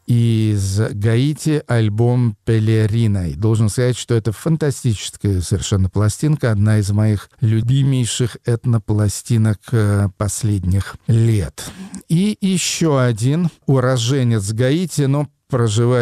из Гаити альбом «Пелерина». И должен сказать, что это фантастическая совершенно пластинка, одна из моих любимейших этнопластинок последних лет. И еще один уроженец Гаити, но проживает